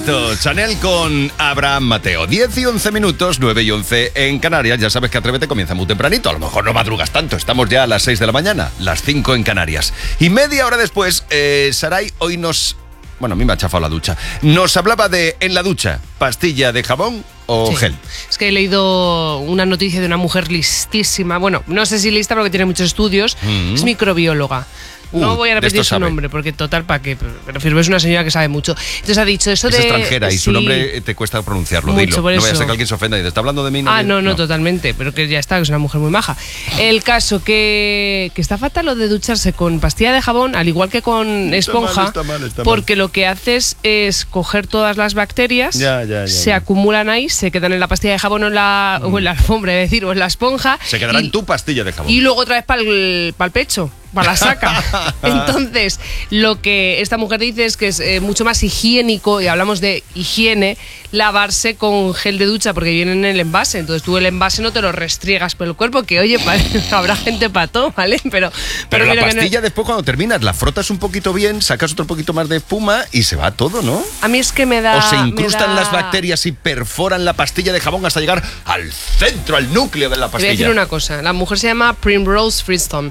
Perfecto, Chanel con Abraham Mateo. 10 y 11 minutos, 9 y 11 en Canarias. Ya sabes que Atrévete comienza muy tempranito. A lo mejor no madrugas tanto, estamos ya a las 6 de la mañana, las 5 en Canarias. Y media hora después, Saray hoy nos... Bueno, a mí me ha chafado la ducha. Nos hablaba de, en la ducha, pastilla de jabón o gel. Es que he leído una noticia de una mujer listísima. Bueno, no sé si lista porque tiene muchos estudios. Es microbióloga. No voy a repetir su nombre porque total, ¿para qué? Prefiero, es una señora que sabe mucho. Entonces ha dicho eso es de... Es extranjera y su nombre te cuesta pronunciarlo, mucho, dilo. No vaya a ser que alguien se ofenda y te está hablando de mí. No, totalmente, pero que ya está, que es una mujer muy maja. El caso que está fatal lo de ducharse con pastilla de jabón, al igual que con esponja, está mal. porque lo que haces es coger todas las bacterias, se acumulan ahí, se quedan en la pastilla de jabón o en la alfombra, es decir, o en la esponja. Se quedará en tu pastilla de jabón. Y luego otra vez para el pecho. Para la saca. Entonces, lo que esta mujer dice es que es mucho más higiénico, y hablamos de higiene, lavarse con gel de ducha, porque viene en el envase. Entonces tú el envase no te lo restriegas por el cuerpo, que oye, habrá gente para todo, ¿vale? Pero la pastilla después cuando terminas, la frotas un poquito bien, sacas otro poquito más de espuma y se va todo, ¿no? A mí es que me da... O se incrustan las bacterias y perforan la pastilla de jabón hasta llegar al centro, al núcleo de la pastilla. Te voy a decir una cosa, la mujer se llama Primrose Freestone.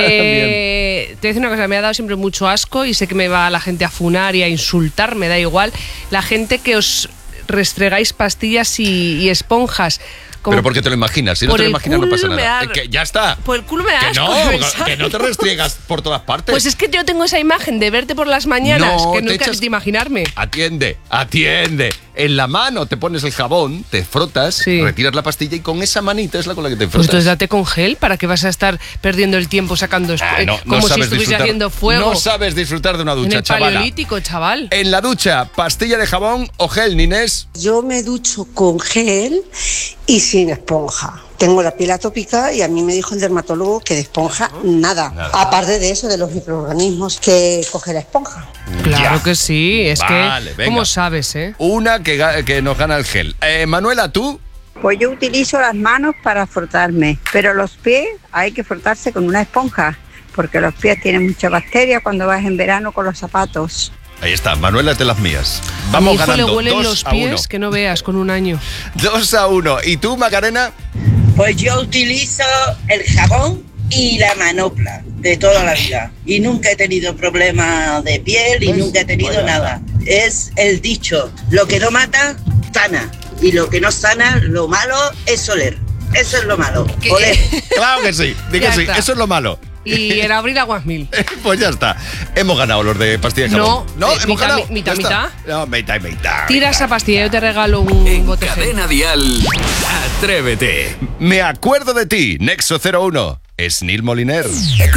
Te voy a decir una cosa, me ha dado siempre mucho asco y sé que me va la gente a funar y a insultar, me da igual. La gente que os restregáis pastillas y esponjas. Pero porque te lo imaginas, si no te lo imaginas no pasa nada. Que ya está. Por el culo me da asco. Que no te restriegas por todas partes. Pues es que yo tengo esa imagen de verte por las mañanas, que nunca es de imaginarme. Atiende. En la mano te pones el jabón, te frotas, retiras la pastilla y con esa manita es la con la que te frotas. Pues entonces date con gel, ¿para qué vas a estar perdiendo el tiempo sacando como si estuviese haciendo fuego? No sabes disfrutar de una ducha, en el chavala. Paleolítico, chaval. En la ducha, pastilla de jabón o gel, Ninés. Yo me ducho con gel y sin esponja. Tengo la piel atópica y a mí me dijo el dermatólogo que de esponja nada. Aparte de eso, de los microorganismos que coge la esponja. Claro que sí, es que, ¿cómo sabes, Una que nos gana el gel. Manuela, ¿tú? Pues yo utilizo las manos para frotarme, pero los pies hay que frotarse con una esponja, porque los pies tienen mucha bacteria cuando vas en verano con los zapatos. Ahí está, Manuela es de las mías. Vamos a mi hijo ganando, le huelen 2-1. los pies que no veas con un año. 2-1. ¿Y tú, Macarena? Pues yo utilizo el jabón y la manopla de toda la vida. Y nunca he tenido problema de piel y nunca he tenido nada. Es el dicho, lo que no mata, sana. Y lo que no sana, lo malo es oler. Eso es lo malo, oler. Claro que sí, eso es lo malo. Y en abril aguas mil. Pues ya está. Hemos ganado los de pastilla de jabón. No, hemos ganado. Mitad. No, mitad. Tira esa pastilla, yo te regalo un bote. Cadena Dial, Atrévete. Me acuerdo de ti, Nexo 01. Es Neil Moliner.